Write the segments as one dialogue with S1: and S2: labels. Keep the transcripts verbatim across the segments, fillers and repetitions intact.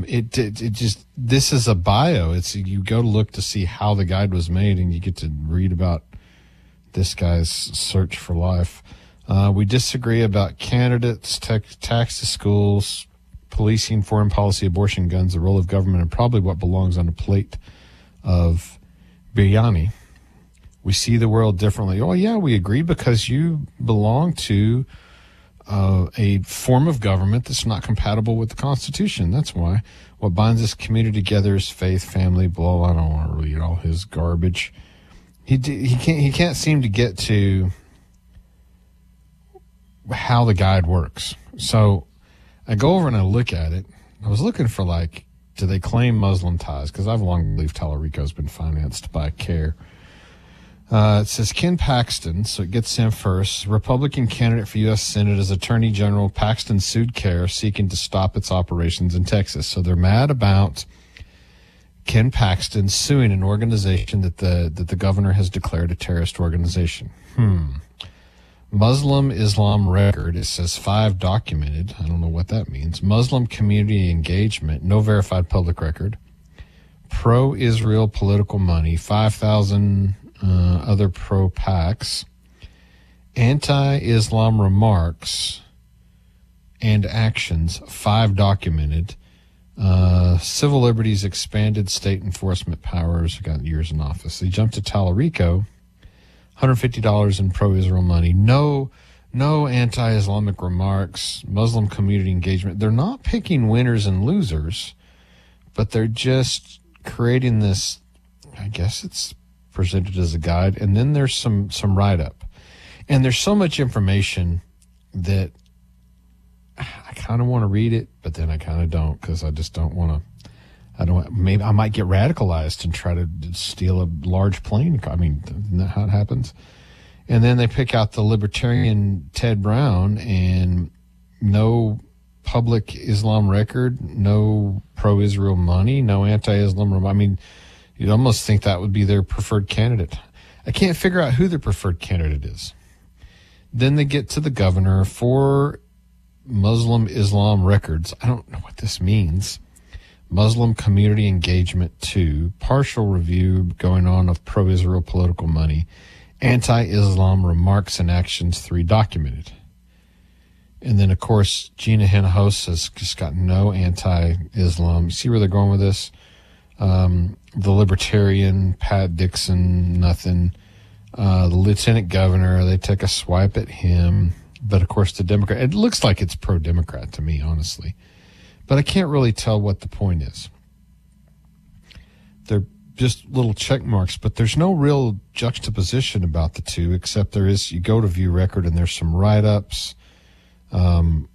S1: it, it it just this is a bio. It's you go to look to see how the guide was made, and you get to read about this guy's search for life. Uh, we disagree about candidates, tech, tax to schools, policing, foreign policy, abortion, guns, the role of government, and probably what belongs on a plate of biryani. We see the world differently. Oh, yeah, we agree because you belong to uh, a form of government that's not compatible with the Constitution. That's why. What binds this community together is faith, family, blah, blah. I don't want to read all his garbage. He he can't he can't seem to get to how the guide works. So I go over and I look at it. I was looking for, like, do they claim Muslim ties? Because I've long believed Tallarico's been financed by CARE. Uh, it says Ken Paxton, so it gets him first. Republican candidate for U S Senate as Attorney General. Paxton sued CARE, seeking to stop its operations in Texas. So they're mad about Ken Paxton suing an organization that the that the governor has declared a terrorist organization. Hmm. Muslim Islam record, it says five documented. I don't know what that means. Muslim community engagement, no verified public record. Pro-Israel political money, five thousand uh, other pro-PACs. Anti-Islam remarks and actions, five documented. Uh, civil liberties expanded state enforcement powers, got years in office. They jumped to Tallarico. one hundred fifty dollars in pro-Israel money. No, no anti-Islamic remarks, Muslim community engagement. They're not picking winners and losers, but they're just creating this, I guess it's presented as a guide. And then there's some, some write-up. And there's so much information that I kind of want to read it, but then I kind of don't because I just don't want to. I don't. Maybe I might get radicalized and try to steal a large plane. I mean, isn't that how it happens? And then they pick out the libertarian Ted Brown and no public Islam record, no pro-Israel money, no anti-Islam. I mean, you'd almost think that would be their preferred candidate. I can't figure out who their preferred candidate is. Then they get to the governor for Muslim Islam records. I don't know what this means. Muslim community engagement two, partial review going on of pro-Israel political money, anti-Islam remarks and actions three, documented. And then, of course, Gina Hinojosa's just got no anti-Islam. See where they're going with this? Um, the libertarian, Pat Dixon, nothing. Uh, the lieutenant governor, they take a swipe at him. But, of course, the Democrat, it looks like it's pro-Democrat to me, honestly. But I can't really tell what the point is. They're just little check marks, but there's no real juxtaposition about the two, except there is, you go to view record and there's some write-ups um,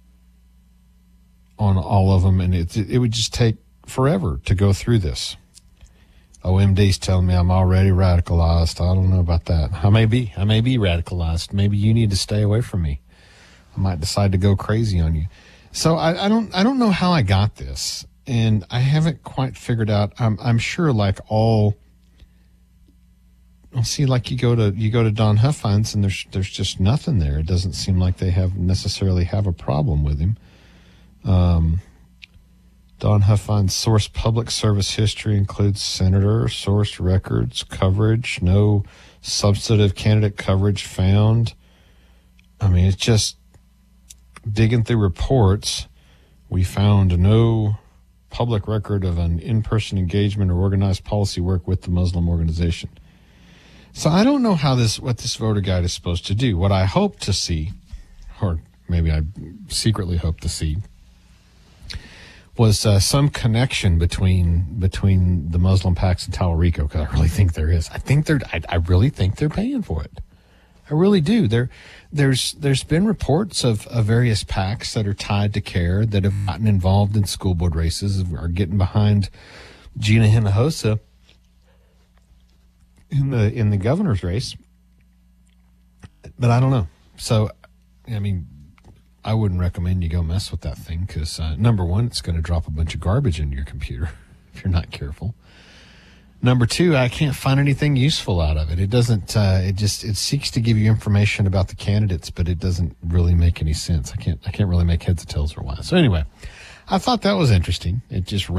S1: on all of them, and it, it would just take forever to go through this. O M D's telling me I'm already radicalized. I don't know about that. I may be. I may be radicalized. Maybe you need to stay away from me. I might decide to go crazy on you. So I, I don't I don't know how I got this, and I haven't quite figured out. I'm I'm sure, like all, I'll see, like you go to you go to Don Huffines, and there's there's just nothing there. It doesn't seem like they have necessarily have a problem with him. Um, Don Huffines' source public service history includes senator source records coverage, no substantive candidate coverage found. I mean, it's just. Digging through reports, we found no public record of an in-person engagement or organized policy work with the Muslim organization. So I don't know how this, what this voter guide is supposed to do. What I hope to see, or maybe I secretly hope to see, was uh, some connection between between the Muslim PACs and Tallarico, because I really think there is. I think they're. I, I really think they're paying for it. I really do. There, there's there's been reports of, of various PACs that are tied to CARE that have gotten involved in school board races, are getting behind Gina Hinojosa in the in the governor's race. But I don't know. So, I mean, I wouldn't recommend you go mess with that thing because, uh, number one, it's going to drop a bunch of garbage into your computer if you're not careful. Number two, I can't find anything useful out of it. It doesn't, uh, it just, it seeks to give you information about the candidates, but it doesn't really make any sense. I can't, I can't really make heads or tails or why. So anyway, I thought that was interesting. It just